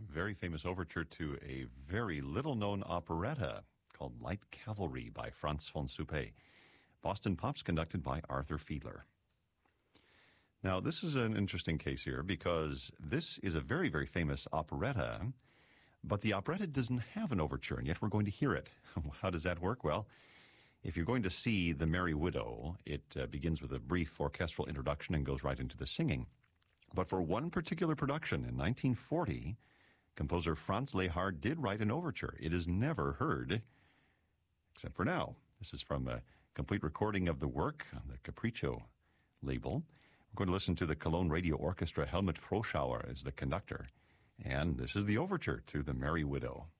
very famous overture to a very little-known operetta called Light Cavalry by Franz von Suppé. Boston Pops conducted by Arthur Fiedler. Now, this is an interesting case here because this is a very, very famous operetta, but the operetta doesn't have an overture, and yet we're going to hear it. How does that work? Well, if you're going to see The Merry Widow, it begins with a brief orchestral introduction and goes right into the singing. But for one particular production in 1940, composer Franz Lehár did write an overture. It is never heard, except for now. This is from a complete recording of the work on the Capriccio label. We're going to listen to the Cologne Radio Orchestra. Helmut Froschauer is the conductor. And this is the overture to The Merry Widow.